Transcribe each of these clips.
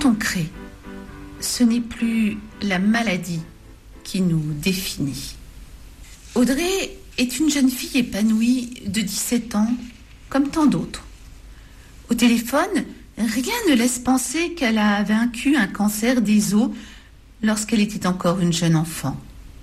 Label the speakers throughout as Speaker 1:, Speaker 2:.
Speaker 1: Quand on crée, ce n'est plus la maladie qui nous définit. Audrey est une jeune fille épanouie de 17 ans, comme tant d'autres. Au téléphone, rien ne laisse penser qu'elle a vaincu un cancer des os lorsqu'elle était encore une jeune enfant.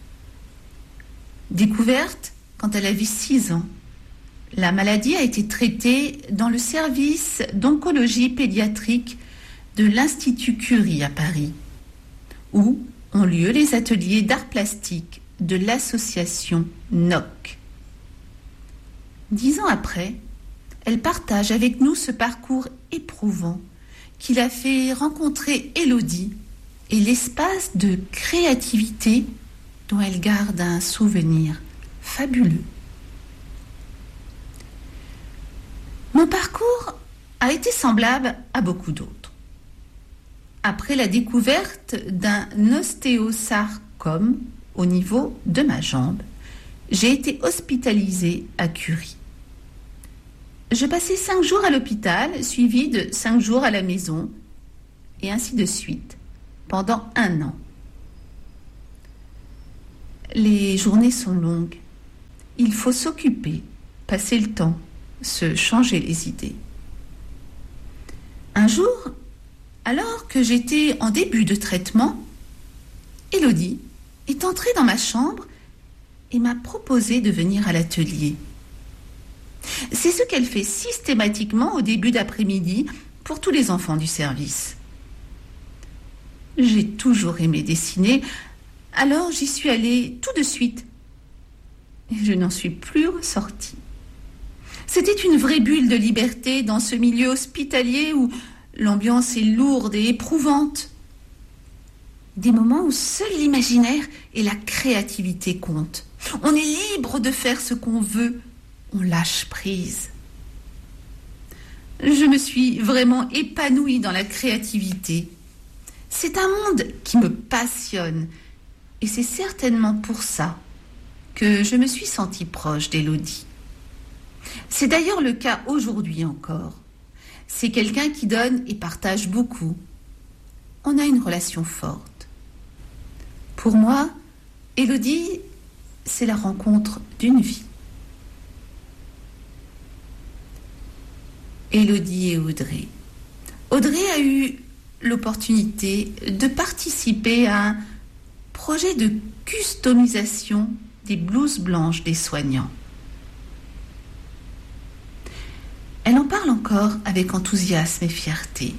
Speaker 1: Découverte quand elle avait 6 ans, la maladie a été traitée dans le service d'oncologie pédiatrique de l'Institut Curie à Paris, où ont lieu les ateliers d'art plastique de l'association NOC. 10 ans après, elle partage avec nous ce parcours éprouvant qui l'a fait rencontrer Élodie et l'espace de créativité dont elle garde un souvenir fabuleux. Mon parcours a été semblable à beaucoup d'autres. Après la découverte d'un ostéosarcome au niveau de ma jambe, j'ai été hospitalisée à Curie. Je passais 5 jours à l'hôpital, suivis de 5 jours à la maison, et ainsi de suite, pendant 1 an. Les journées sont longues. Il faut s'occuper, passer le temps, se changer les idées. Un jour, alors que j'étais en début de traitement, Élodie est entrée dans ma chambre et m'a proposé de venir à l'atelier. C'est ce qu'elle fait systématiquement au début d'après-midi pour tous les enfants du service. J'ai toujours aimé dessiner, alors j'y suis allée tout de suite. Et je n'en suis plus ressortie. C'était une vraie bulle de liberté dans ce milieu hospitalier où l'ambiance est lourde et éprouvante. Des moments où seul l'imaginaire et la créativité comptent. On est libre de faire ce qu'on veut. On lâche prise. Je me suis vraiment épanouie dans la créativité. C'est un monde qui me passionne et c'est certainement pour ça que je me suis sentie proche d'Élodie. C'est d'ailleurs le cas aujourd'hui encore. C'est quelqu'un qui donne et partage beaucoup. On a une relation forte. Pour moi, Élodie, c'est la rencontre d'une vie. Élodie et Audrey. Audrey a eu l'opportunité de participer à un projet de customisation des blouses blanches des soignants. Elle en parle encore avec enthousiasme et fierté.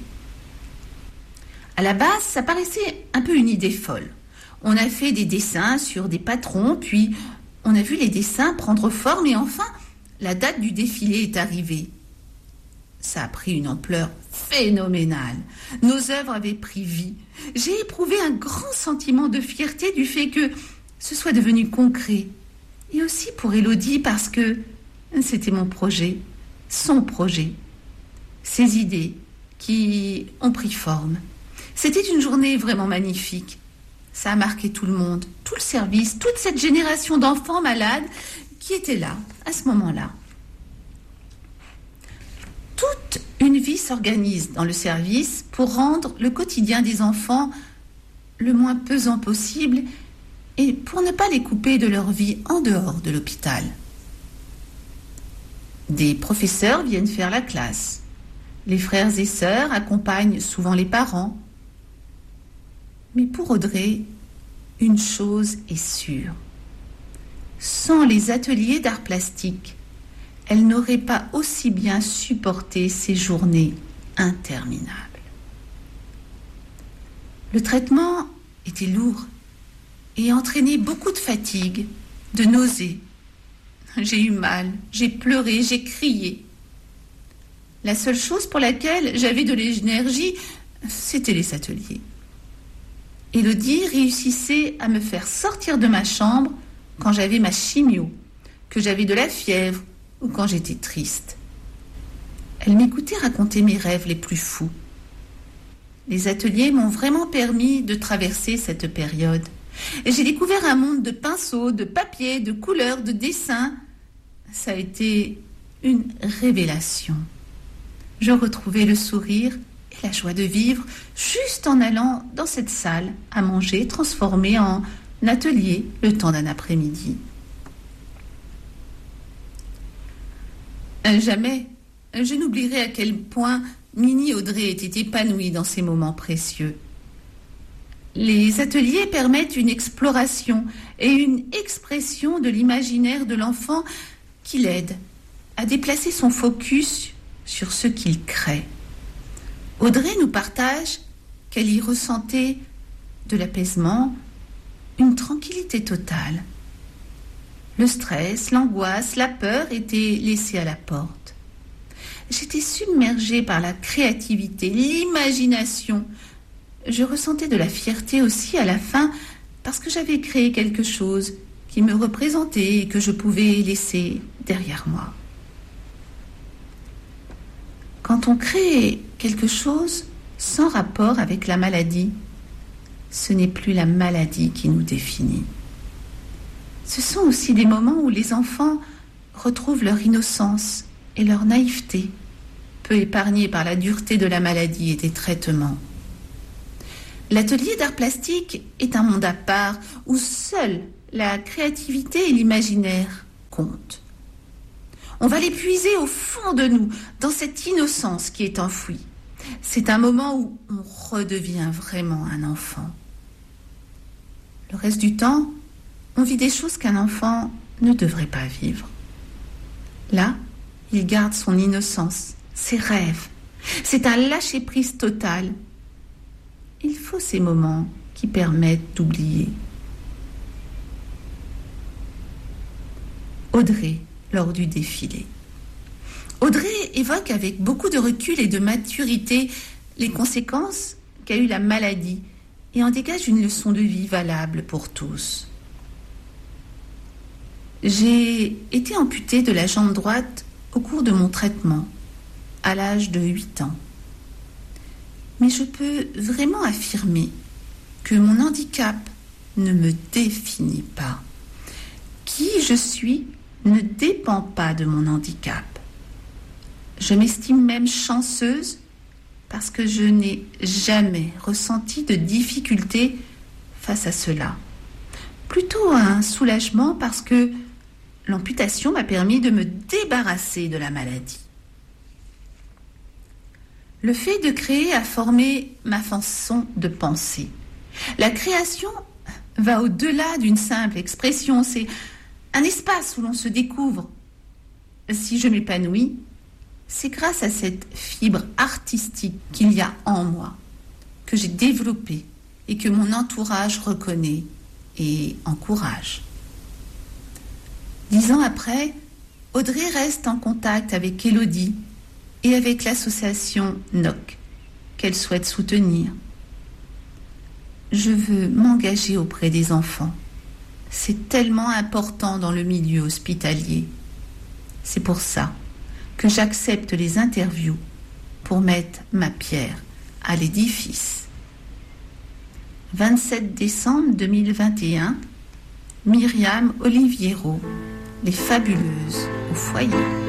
Speaker 1: À la base, ça paraissait un peu une idée folle. On a fait des dessins sur des patrons, puis on a vu les dessins prendre forme et enfin, la date du défilé est arrivée. Ça a pris une ampleur phénoménale. Nos œuvres avaient pris vie. J'ai éprouvé un grand sentiment de fierté du fait que ce soit devenu concret. Et aussi pour Élodie parce que c'était mon projet, son projet, ses idées qui ont pris forme. C'était une journée vraiment magnifique. Ça a marqué tout le monde, tout le service, toute cette génération d'enfants malades qui étaient là, à ce moment-là. Toute une vie s'organise dans le service pour rendre le quotidien des enfants le moins pesant possible et pour ne pas les couper de leur vie en dehors de l'hôpital. Des professeurs viennent faire la classe. Les frères et sœurs accompagnent souvent les parents. Mais pour Audrey, une chose est sûre. Sans les ateliers d'art plastique, elle n'aurait pas aussi bien supporté ces journées interminables. Le traitement était lourd et entraînait beaucoup de fatigue, de nausées. J'ai eu mal, j'ai pleuré, j'ai crié. La seule chose pour laquelle j'avais de l'énergie, c'était les ateliers. Élodie réussissait à me faire sortir de ma chambre quand j'avais ma chimio, que j'avais de la fièvre ou quand j'étais triste. Elle m'écoutait raconter mes rêves les plus fous. Les ateliers m'ont vraiment permis de traverser cette période. Et j'ai découvert un monde de pinceaux, de papier, de couleurs, de dessins. Ça a été une révélation. Je retrouvais le sourire et la joie de vivre juste en allant dans cette salle à manger transformée en atelier le temps d'un après-midi. Jamais je n'oublierai à quel point Mini Audrey était épanouie dans ces moments précieux. Les ateliers permettent une exploration et une expression de l'imaginaire de l'enfant qui l'aide à déplacer son focus sur ce qu'il crée. Audrey nous partage qu'elle y ressentait de l'apaisement, une tranquillité totale. Le stress, l'angoisse, la peur étaient laissés à la porte. J'étais submergée par la créativité, l'imagination. Je ressentais de la fierté aussi à la fin parce que j'avais créé quelque chose qui me représentait et que je pouvais laisser derrière moi. Quand on crée quelque chose sans rapport avec la maladie, ce n'est plus la maladie qui nous définit. Ce sont aussi des moments où les enfants retrouvent leur innocence et leur naïveté, peu épargnés par la dureté de la maladie et des traitements. L'atelier d'art plastique est un monde à part où seule la créativité et l'imaginaire comptent. On va les puiser au fond de nous, dans cette innocence qui est enfouie. C'est un moment où on redevient vraiment un enfant. Le reste du temps, on vit des choses qu'un enfant ne devrait pas vivre. Là, il garde son innocence, ses rêves. C'est un lâcher-prise total. Il faut ces moments qui permettent d'oublier. Audrey, lors du défilé. Audrey évoque avec beaucoup de recul et de maturité les conséquences qu'a eu la maladie et en dégage une leçon de vie valable pour tous. J'ai été amputée de la jambe droite au cours de mon traitement, à l'âge de 8 ans. Mais je peux vraiment affirmer que mon handicap ne me définit pas. Qui je suis ne dépend pas de mon handicap. Je m'estime même chanceuse parce que je n'ai jamais ressenti de difficulté face à cela. Plutôt un soulagement parce que l'amputation m'a permis de me débarrasser de la maladie. Le fait de créer a formé ma façon de penser. La création va au-delà d'une simple expression. C'est un espace où l'on se découvre. Si je m'épanouis, c'est grâce à cette fibre artistique qu'il y a en moi, que j'ai développée et que mon entourage reconnaît et encourage. 10 ans après, Audrey reste en contact avec Élodie et avec l'association NOC, qu'elle souhaite soutenir. Je veux m'engager auprès des enfants. C'est tellement important dans le milieu hospitalier. C'est pour ça que j'accepte les interviews pour mettre ma pierre à l'édifice. 27 décembre 2021, Myriam Oliviero, Les Fabuleuses au foyer.